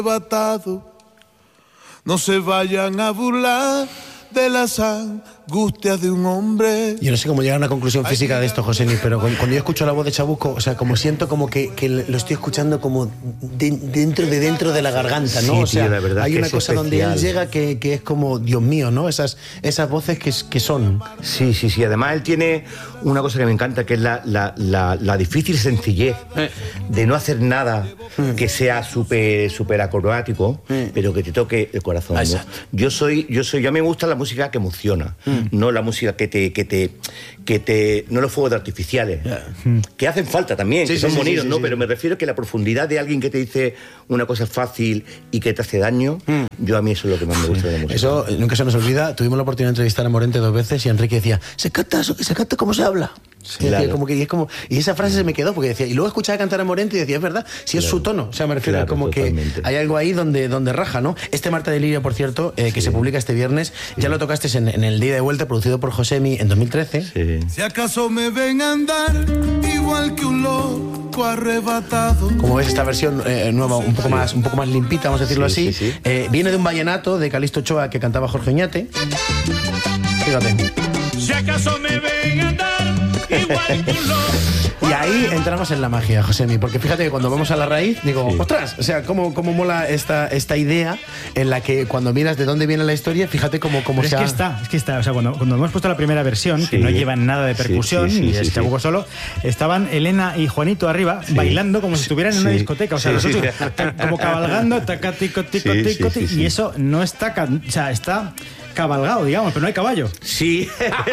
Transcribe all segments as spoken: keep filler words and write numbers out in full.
arrebatado. No se vayan a burlar de las angustias de un hombre. Yo no sé cómo llegar a una conclusión física de esto, Josemi, pero cuando yo escucho la voz de Chabuco, o sea, como siento como que, que lo estoy escuchando como de, dentro de dentro de la garganta, ¿no? Sí, o sea, tío, la verdad hay que una es cosa especial. donde él llega que, que es como, Dios mío, ¿no? Esas, esas voces que, que son. Sí, sí, sí. Además, él tiene una cosa que me encanta, que es la, la, la, la difícil sencillez de no hacer nada que sea súper súper acrobático, pero que te toque el corazón, ¿no? Yo soy, yo soy, yo a mí me gusta la música que emociona, no la música que te, que te, que te, no los fuegos artificiales, yeah. que hacen falta también, sí, que sí, son sí, bonitos, sí, sí, ¿no? Sí. Pero me refiero a que la profundidad de alguien que te dice una cosa fácil y que te hace daño, mm. yo a mí eso es lo que más me gusta de la música. Eso nunca se nos olvida. Tuvimos la oportunidad de entrevistar a Morente dos veces y Enrique decía, se canta, se canta como se habla. Sí, claro. como que, y, es como, y esa frase se me quedó porque decía, y luego escuchaba cantar a Morente y decía, es verdad, si es claro. su tono, o sea, me refiero claro, a como totalmente. Que hay algo ahí donde, donde raja, ¿no? Este Marta de Lirio, por cierto, eh, que sí. se publica este viernes, sí. ya lo tocaste en, en el Día de Vuelta, producido por Josemi en dos mil trece. Sí. Si acaso me ven a andar igual que un loco arrebatado. Como ves, esta versión eh, nueva, un poco, sí. más, un poco más limpita, vamos a decirlo sí, así, sí, sí. Eh, viene de un vallenato de Calixto Ochoa que cantaba Jorge Oñate. Fíjate. Si acaso me ven a andar igual que un loco. Y ahí entramos en la magia, Josemi, porque fíjate que cuando vamos a la raíz, digo, sí. ostras, o sea, cómo, cómo mola esta, esta idea en la que cuando miras de dónde viene la historia, fíjate cómo, cómo se se es ha... que está, es que está, o sea, cuando, cuando hemos puesto la primera versión, sí. que no llevan nada de percusión, sí, sí, sí, y es sí, Chabuco sí. solo, estaban Elena y Juanito arriba, sí. bailando como si estuvieran en sí. una discoteca, o sea, sí, nosotros sí. como cabalgando, taca, tico, tico, sí, tico, sí, sí, sí. y eso no está, o sea, está... cabalgado, digamos, pero no hay caballo. Sí.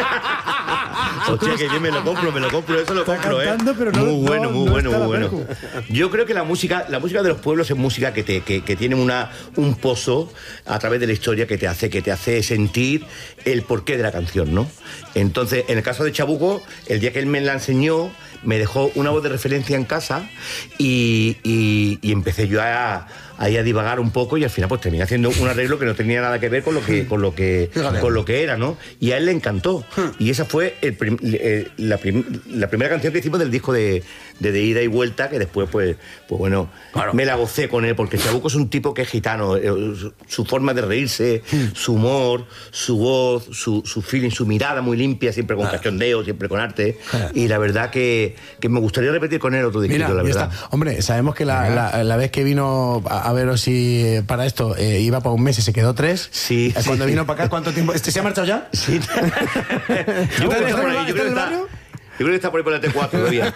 Hostia, que yo me lo compro, me lo compro, eso lo Está compro, cantando, ¿eh? Pero no, muy bueno, no, muy no bueno, muy bueno. Percu. Yo creo que la música, la música de los pueblos es música que te, que, que tiene una, un pozo a través de la historia que te hace, que te hace sentir el porqué de la canción, ¿no? Entonces, en el caso de Chabuco, el día que él me la enseñó, me dejó una voz de referencia en casa y, y, y empecé yo a, ahí a divagar un poco y al final pues terminé haciendo un arreglo que no tenía nada que ver con lo que con lo que con lo que era, ¿no? Y a él le encantó y esa fue el prim, el, la, prim, la primera canción que hicimos del disco de, de, de ida y vuelta, que después pues pues bueno, claro. me la gocé con él porque Chabuco es un tipo que es gitano, su, su forma de reírse, su humor, su voz, su, su feeling, su mirada muy limpia, siempre con cachondeo, siempre con arte y la verdad que, que me gustaría repetir con él otro disco, la verdad. Está. Hombre, sabemos que la, la, la vez que vino a, a veros si para esto eh, iba para un mes y se quedó tres. Sí. Cuando sí. vino para acá, ¿cuánto tiempo? ¿Este se ha marchado ya? Sí. Yo creo que está por ahí, yo creo que está... Yo creo que está por ahí por la T cuatro todavía.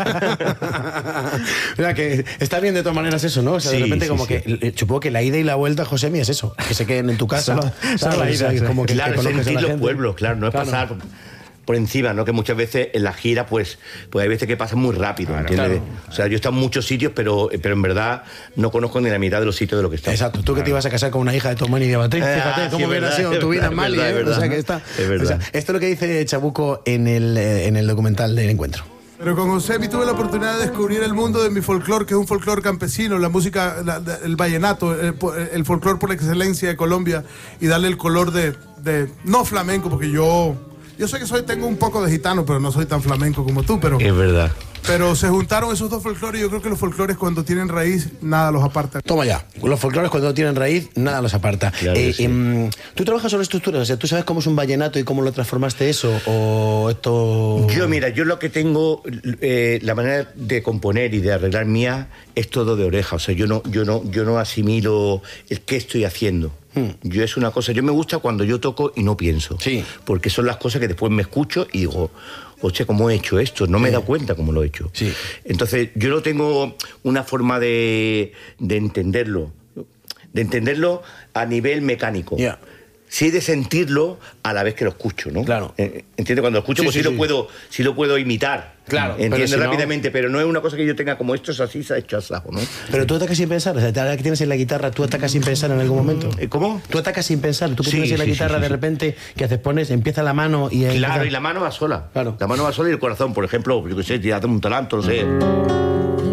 Mira, que está bien de todas maneras eso, ¿no? O sea, sí, de repente sí, como sí. que supongo que la ida y la vuelta, Josemi, es eso, que se queden en tu casa. Solo, solo la ida, o sea, como que, claro, que sentir los pueblos, claro, no es claro. pasar por encima, ¿no? Que muchas veces en la gira, pues, pues hay veces que pasan muy rápido, claro, ¿entiendes? Claro. O sea, yo he estado en muchos sitios, pero, pero en verdad no conozco ni la mitad de los sitios de lo que está. Exacto, tú claro. que te ibas a casar con una hija de Tomás y de Beatriz, eh, fíjate ah, cómo sí, hubiera sido tu vida en Mali, verdad, ¿eh? verdad, o sea, que está... Es verdad. O sea, esto es lo que dice Chabuco en el, en el documental del encuentro. Pero con Josemi tuve la oportunidad de descubrir el mundo de mi folclore, que es un folclore campesino, la música, la, el vallenato, el, el folclore por excelencia de Colombia, y darle el color de, de no flamenco, porque yo, yo sé que soy, tengo un poco de gitano, pero no soy tan flamenco como tú, pero... Es verdad. Pero se juntaron esos dos folclores y yo creo que los folclores cuando tienen raíz, nada los aparta. Toma ya, los folclores cuando no tienen raíz, nada los aparta. Claro eh, sí. eh, ¿Tú trabajas sobre estructuras? O sea, ¿tú sabes cómo es un vallenato y cómo lo transformaste eso? ¿O esto...? Yo, mira, yo lo que tengo, eh, la manera de componer y de arreglar mía es todo de oreja. O sea, yo no, yo no, yo no asimilo el qué estoy haciendo. Hmm. Yo es una cosa, yo me gusta cuando yo toco y no pienso. Sí. Porque son las cosas que después me escucho y digo... Oye, ¿cómo he hecho esto? No me he dado cuenta cómo lo he hecho. Sí. Entonces, yo no tengo una forma de, de entenderlo, de entenderlo a nivel mecánico. Yeah. Sí de sentirlo a la vez que lo escucho, ¿no? Claro. ¿Entiendes? Cuando lo escucho, sí, pues sí, sí, sí. Lo puedo, sí lo puedo imitar. Claro. Entiendes pero si rápidamente, no... pero no es una cosa que yo tenga como esto es así, se ha hecho asajo, ¿no? Pero tú atacas sin pensar, o sea, ahora que tienes en la guitarra, tú atacas sin pensar en algún momento. ¿Cómo? Tú atacas sin pensar, tú que sí, tienes en la sí, guitarra sí, sí, de sí. repente, que haces, pones, empieza la mano y... Claro, empieza... y la mano va sola. Claro. La mano va sola y el corazón, por ejemplo, yo qué sé, te hace un talento, no sé...